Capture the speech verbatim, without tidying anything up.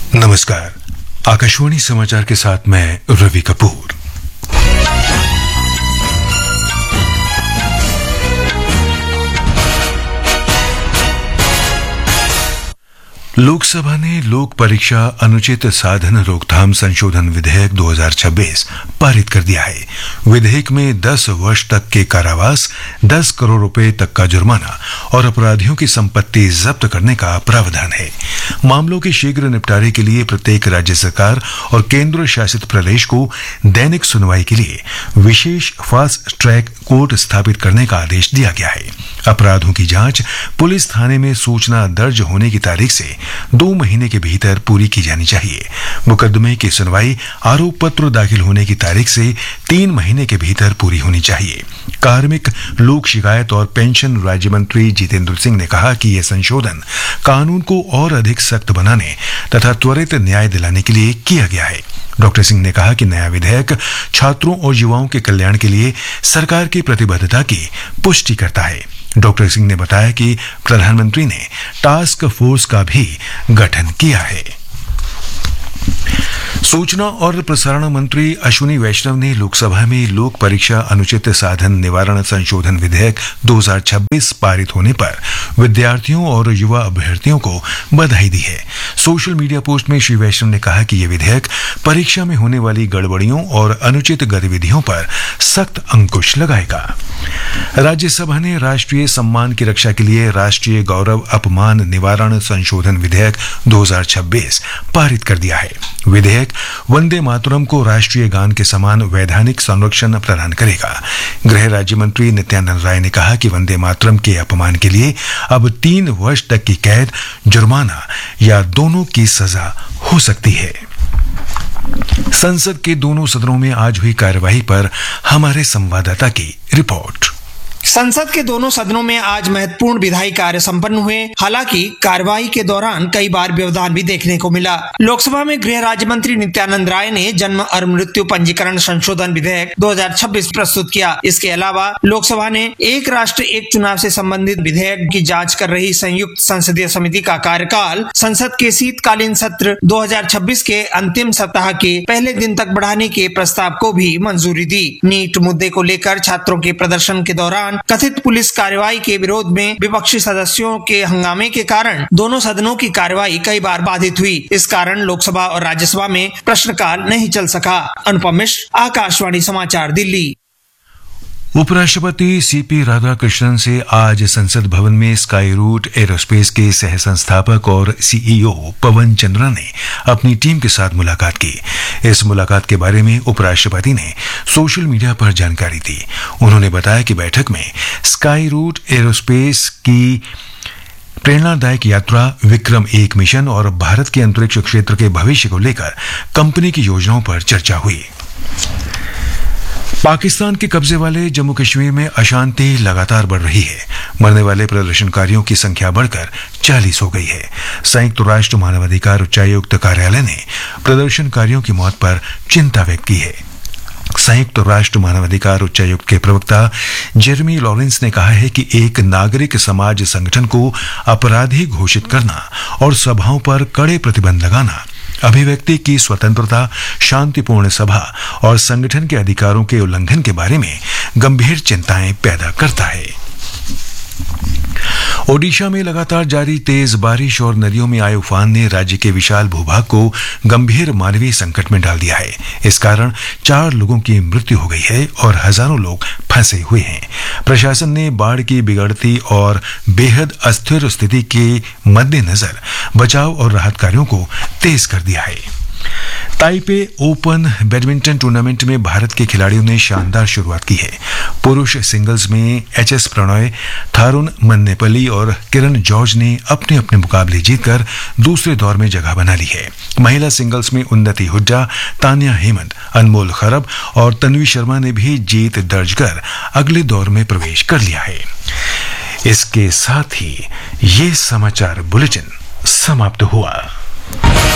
नमस्कार, आकाशवाणी समाचार के साथ मैं रवि कपूर। लोकसभा ने लोक परीक्षा अनुचित साधन रोकथाम संशोधन विधेयक दो हज़ार छब्बीस पारित कर दिया है। विधेयक में दस वर्ष तक के कारावास, दस करोड़ रुपए तक का जुर्माना और अपराधियों की संपत्ति जब्त करने का प्रावधान है। मामलों के शीघ्र निपटारे के लिए प्रत्येक राज्य सरकार और केंद्र शासित प्रदेश को दैनिक सुनवाई के लिए विशेष फास्ट ट्रैक कोर्ट स्थापित करने का आदेश दिया गया है। अपराधों की जांच पुलिस थाने में सूचना दर्ज होने की तारीख से दो महीने के भीतर पूरी की जानी चाहिए। मुकदमे की सुनवाई आरोप पत्र दाखिल होने की तारीख से तीन महीने के भीतर पूरी होनी चाहिए। कार्मिक, लोक शिकायत और पेंशन राज्य मंत्री जितेंद्र सिंह ने कहा कि यह संशोधन कानून को और अधिक सख्त बनाने तथा त्वरित न्याय दिलाने के लिए किया गया है। डॉक्टर सिंह ने कहा कि नया विधेयक छात्रों और युवाओं के कल्याण के लिए सरकार की प्रतिबद्धता की पुष्टि करता है। डॉक्टर सिंह ने बताया कि प्रधानमंत्री ने टास्क फोर्स का भी गठन किया है। सूचना और प्रसारण मंत्री अश्विनी वैष्णव ने लोकसभा में लोक परीक्षा अनुचित साधन निवारण संशोधन विधेयक दो हज़ार छब्बीस पारित होने पर विद्यार्थियों और युवा अभ्यर्थियों को बधाई दी है। सोशल मीडिया पोस्ट में श्री वैष्णव ने कहा कि यह विधेयक परीक्षा में होने वाली गड़बड़ियों और अनुचित गतिविधियों पर सख्त अंकुश लगाएगा। राज्यसभा ने राष्ट्रीय सम्मान की रक्षा के लिए राष्ट्रीय गौरव अपमान निवारण संशोधन विधेयक दो हज़ार छब्बीस पारित कर दिया है। विधेयक वंदे मातरम को राष्ट्रीय गान के समान वैधानिक संरक्षण प्रदान करेगा। गृह राज्य मंत्री नित्यानंद राय ने कहा कि वंदे मातरम के अपमान के लिए अब तीन वर्ष तक की कैद, जुर्माना या दोनों की सजा हो सकती है। संसद के दोनों सदनों में आज हुई कार्यवाही पर हमारे संवाददाता की रिपोर्ट। संसद के दोनों सदनों में आज महत्वपूर्ण विधायी कार्य संपन्न हुए। हालांकि कार्यवाही के दौरान कई बार व्यवधान भी देखने को मिला। लोकसभा में गृह राज्य मंत्री नित्यानंद राय ने जन्म और मृत्यु पंजीकरण संशोधन विधेयक दो हज़ार छब्बीस प्रस्तुत किया। इसके अलावा लोकसभा ने एक राष्ट्र एक चुनाव से संबंधित विधेयक की जांच कर रही संयुक्त संसदीय समिति का कार्यकाल संसद के शीतकालीन सत्र दो हज़ार छब्बीस के अंतिम सप्ताह के पहले दिन तक बढ़ाने के प्रस्ताव को भी मंजूरी दी। नीट मुद्दे को लेकर छात्रों के प्रदर्शन के दौरान कथित पुलिस कार्रवाई के विरोध में विपक्षी सदस्यों के हंगामे के कारण दोनों सदनों की कार्यवाही कई बार बाधित हुई। इस कारण लोकसभा और राज्यसभा में प्रश्नकाल नहीं चल सका। अनुपम मिश्र, आकाशवाणी समाचार, दिल्ली। उपराष्ट्रपति सीपी राधाकृष्णन से आज संसद भवन में स्काई रूट एरोस्पेस के सह संस्थापक और सीईओ पवन चंद्रा ने अपनी टीम के साथ मुलाकात की। इस मुलाकात के बारे में उपराष्ट्रपति ने सोशल मीडिया पर जानकारी दी। उन्होंने बताया कि बैठक में स्काई रूट एरोस्पेस की प्रेरणादायक यात्रा, विक्रम एक मिशन और भारत के अंतरिक्ष क्षेत्र के भविष्य को लेकर कंपनी की योजनाओं पर चर्चा हुई। पाकिस्तान के कब्जे वाले जम्मू कश्मीर में अशांति लगातार बढ़ रही है। मरने वाले प्रदर्शनकारियों की संख्या बढ़कर चालीस हो गई है। संयुक्त राष्ट्र मानवाधिकार उच्चायुक्त कार्यालय ने प्रदर्शनकारियों की मौत पर चिंता व्यक्त की है। संयुक्त राष्ट्र मानवाधिकार उच्चायुक्त के प्रवक्ता जेरेमी लॉरेंस ने कहा है कि एक नागरिक समाज संगठन को अपराधी घोषित करना और सभाओं पर कड़े प्रतिबंध लगाना अभिव्यक्ति की स्वतंत्रता, शांतिपूर्ण सभा और संगठन के अधिकारों के उल्लंघन के बारे में गंभीर चिंताएं पैदा करता है। ओडिशा में लगातार जारी तेज बारिश और नदियों में आए उफान ने राज्य के विशाल भूभाग को गंभीर मानवीय संकट में डाल दिया है। इस कारण चार लोगों की मृत्यु हो गई है और हजारों लोग फंसे हुए हैं। प्रशासन ने बाढ़ की बिगड़ती और बेहद अस्थिर स्थिति के मद्देनजर बचाव और राहत कार्यों को तेज कर दिया है। ताइपे ओपन बैडमिंटन टूर्नामेंट में भारत के खिलाड़ियों ने शानदार शुरुआत की है। पुरुष सिंगल्स में एच एस प्रणॉय, थारुण मन्नेपल्ली और किरण जॉर्ज ने अपने अपने मुकाबले जीतकर दूसरे दौर में जगह बना ली है। महिला सिंगल्स में उन्नति हुड्डा, तान्या हेमंत, अनमोल खरब और तन्वी शर्मा ने भी जीत दर्ज कर अगले दौर में प्रवेश कर लिया है। इसके साथ ही ये समाचार बुलेटिन समाप्त हुआ।